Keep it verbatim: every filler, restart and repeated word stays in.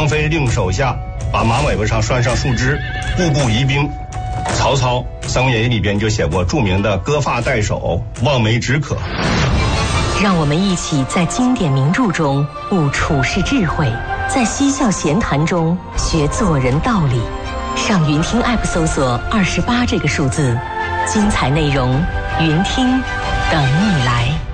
飞令手下把马尾巴上拴上树枝，步步疑兵。曹操《三国演义》里边就写过著名的割发代首，望梅止渴。 让我们一起在经典名著中悟处世智慧，在嬉笑闲谈中学做人道理。上云听 App 搜索二十八这个数字，精彩内容云听等你来。